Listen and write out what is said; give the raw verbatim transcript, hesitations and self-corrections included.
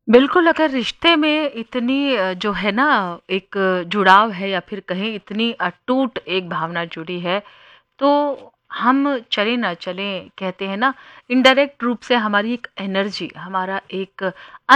बिल्कुल, अगर रिश्ते में इतनी अ, जो है ना एक जुड़ाव है या फिर कहें इतनी अटूट एक भावना जुड़ी है, तो हम चले ना चलें, कहते हैं ना इनडायरेक्ट रूप से हमारी एक एनर्जी, हमारा एक